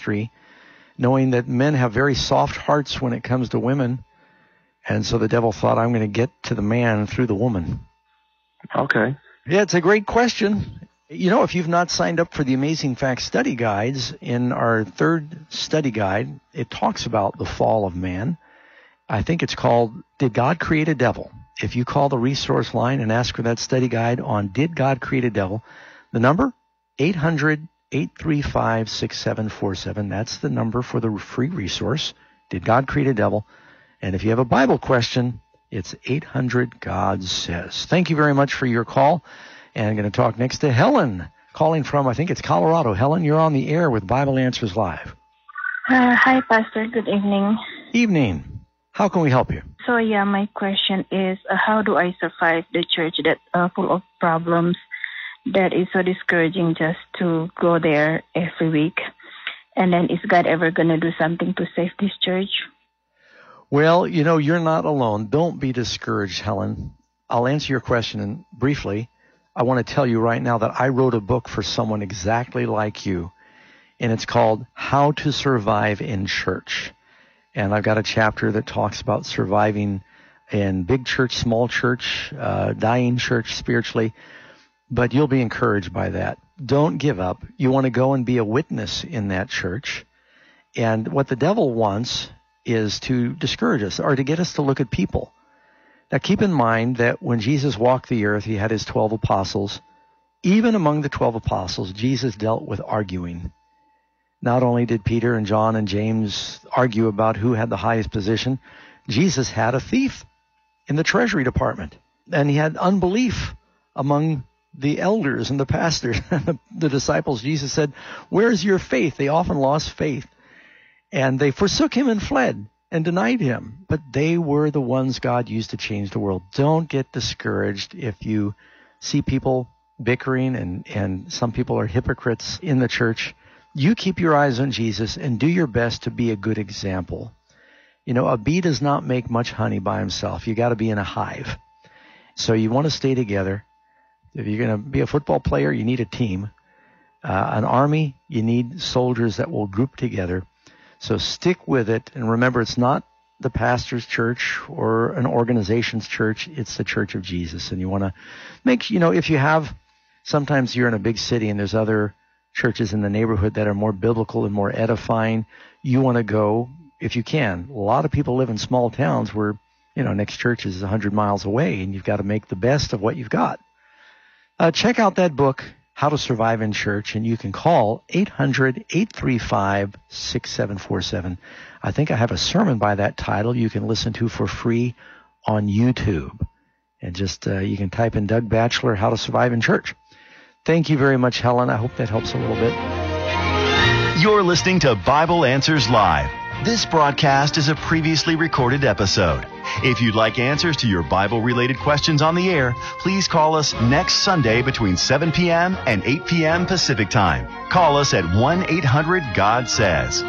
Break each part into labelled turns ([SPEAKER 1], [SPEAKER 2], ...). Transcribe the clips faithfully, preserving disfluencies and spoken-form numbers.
[SPEAKER 1] ministry, knowing that men have very soft hearts when it comes to women. And so the devil thought, I'm going to get to the man through the woman.
[SPEAKER 2] Okay.
[SPEAKER 1] Yeah, it's a great question. You know, if you've not signed up for the Amazing Facts study guides, in our third study guide, it talks about the fall of man. I think it's called, Did God Create a Devil? If you call the resource line and ask for that study guide on Did God Create a Devil, the number, eight hundred, eight three five, six seven four seven. That's the number for the free resource. Did God Create a Devil? And if you have a Bible question, it's eight hundred, God Says. Thank you very much for your call. And I'm going to talk next to Helen, calling from, I think it's Colorado. Helen, you're on the air with Bible Answers Live.
[SPEAKER 3] Uh, hi, Pastor. Good evening.
[SPEAKER 1] Evening. How can we help you?
[SPEAKER 3] So, yeah, my question is, uh, how do I survive the church that's uh, full of problems, that is so discouraging just to go there every week? And then is God ever going to do something to save this church?
[SPEAKER 1] Well, you know, you're not alone. Don't be discouraged, Helen. I'll answer your question briefly. I want to tell you right now that I wrote a book for someone exactly like you, and it's called How to Survive in Church. And I've got a chapter that talks about surviving in big church, small church, uh, dying church spiritually. But you'll be encouraged by that. Don't give up. You want to go and be a witness in that church. And what the devil wants is to discourage us or to get us to look at people. Now, keep in mind that when Jesus walked the earth, he had his twelve apostles. Even among the twelve apostles, Jesus dealt with arguing. Not only did Peter and John and James argue about who had the highest position, Jesus had a thief in the treasury department. And he had unbelief among the elders and the pastors and the, the disciples. Jesus said, "Where's your faith?" They often lost faith. And they forsook him and fled and denied him. But they were the ones God used to change the world. Don't get discouraged if you see people bickering and, and some people are hypocrites in the church. You keep your eyes on Jesus and do your best to be a good example. You know, a bee does not make much honey by himself. You got to be in a hive. So you want to stay together. If you're going to be a football player, you need a team. Uh, an army, you need soldiers that will group together. So stick with it. And remember, it's not the pastor's church or an organization's church. It's the church of Jesus. And you want to make, you know, if you have, sometimes you're in a big city and there's other churches in the neighborhood that are more biblical and more edifying. You want to go if you can. A lot of people live in small towns where, you know, next church is one hundred miles away, and you've got to make the best of what you've got. Uh, check out that book, How to Survive in Church, and you can call eight hundred, eight three five, six seven four seven. I think I have a sermon by that title you can listen to for free on YouTube. And just uh, you can type in Doug Batchelor, How to Survive in Church. Thank you very much, Helen. I hope that helps a little bit.
[SPEAKER 4] You're listening to Bible Answers Live. This broadcast is a previously recorded episode. If you'd like answers to your Bible-related questions on the air, please call us next Sunday between seven p.m. and eight p.m. Pacific Time. Call us at one eight hundred God Says.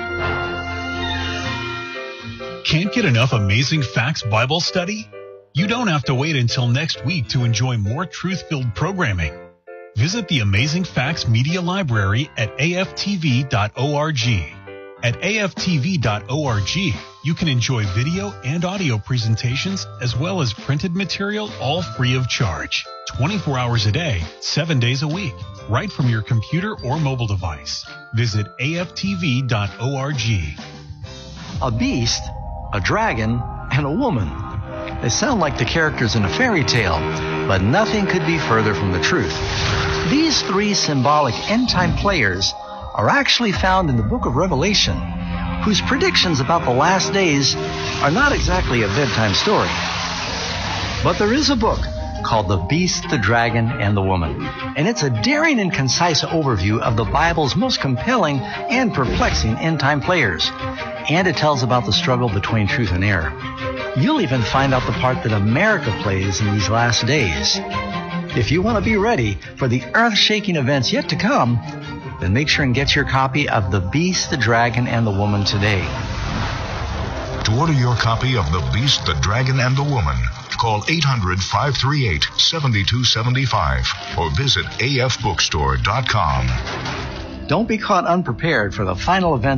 [SPEAKER 5] Can't get enough Amazing Facts Bible study? You don't have to wait until next week to enjoy more truth-filled programming. Visit the Amazing Facts Media Library at A F T V dot org. At A F T V dot org, you can enjoy video and audio presentations as well as printed material, all free of charge. twenty-four hours a day, seven days a week, right from your computer or mobile device. Visit A F T V dot org.
[SPEAKER 1] A beast, a dragon, and a woman. They sound like the characters in a fairy tale, but nothing could be further from the truth. These three symbolic end-time players are actually found in the book of Revelation, whose predictions about the last days are not exactly a bedtime story. But there is a book called The Beast, the Dragon, and the Woman, and it's a daring and concise overview of the Bible's most compelling and perplexing end-time players, and it tells about the struggle between truth and error. You'll even find out the part that America plays in these last days. If you want to be ready for the earth-shaking events yet to come, then make sure and get your copy of The Beast, the Dragon, and the Woman today.
[SPEAKER 6] To order your copy of The Beast, the Dragon, and the Woman, call eight hundred, five three eight, seven two seven five or visit A F bookstore dot com.
[SPEAKER 1] Don't be caught unprepared for the final events